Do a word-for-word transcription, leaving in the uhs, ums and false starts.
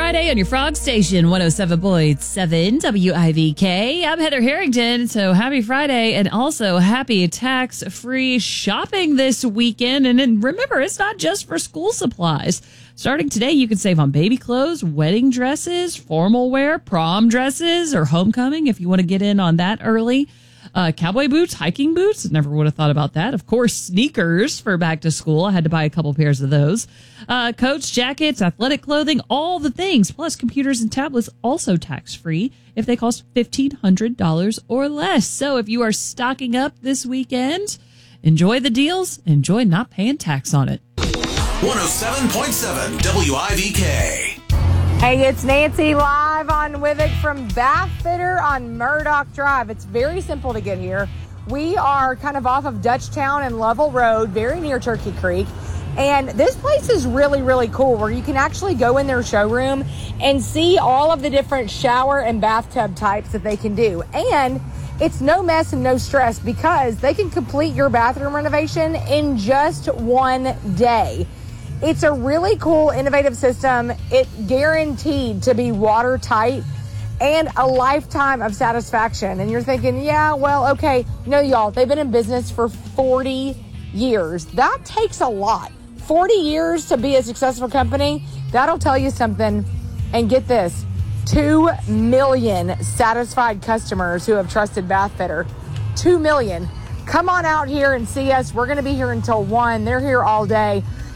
Friday on your Frog Station, one oh seven point seven W I V K. I'm Heather Harrington, so happy Friday, and also happy tax-free shopping this weekend. And then remember, it's not just for school supplies. Starting today, you can save on baby clothes, wedding dresses, formal wear, prom dresses, or homecoming if you want to get in on that early. Uh, cowboy boots, hiking boots. Never would have thought about that. Of course, sneakers for back to school. I had to buy a couple pairs of those. Uh, coats, jackets, athletic clothing, all the things. Plus, computers and tablets also tax-free if they cost fifteen hundred dollars or less. So if you are stocking up this weekend, enjoy the deals. Enjoy not paying tax on it. one oh seven point seven W I V K. Hey, it's Nancy live on Wivik from Bath Fitter on Murdoch Drive. It's very simple to get here. We are kind of off of Dutchtown and Lovell Road, very near Turkey Creek. And this place is really, really cool where you can actually go in their showroom and see all of the different shower and bathtub types that they can do. And it's no mess and no stress because they can complete your bathroom renovation in just one day. It's a really cool, innovative system. It's guaranteed to be watertight and a lifetime of satisfaction. And you're thinking, yeah, well, okay. No, y'all, they've been in business for forty years. That takes a lot. forty years to be a successful company, that'll tell you something. And get this, two million satisfied customers who have trusted Bath Fitter. two million. Come on out here and see us. We're going to be here until one. They're here all day.